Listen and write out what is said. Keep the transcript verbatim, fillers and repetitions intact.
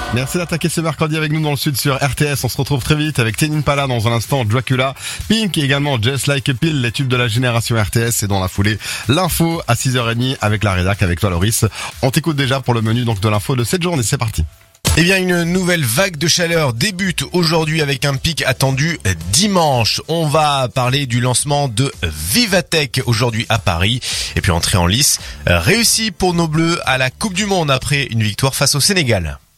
Merci d'attaquer ce mercredi avec nous dans le sud sur R T S. On se retrouve très vite avec Tame Impala dans un instant, Dracula, Pink et également Just Like a Pill, les tubes de la génération R T S. Et dans la foulée, l'info à six heures trente avec la rédac, avec toi Loris. On t'écoute déjà pour le menu donc de l'info de cette journée. C'est parti. Eh bien, une nouvelle vague de chaleur débute aujourd'hui avec un pic attendu dimanche. On va parler du lancement de Vivatech aujourd'hui à Paris. Et puis entrée en lice réussie pour nos Bleus à la Coupe du Monde après une victoire face au Sénégal.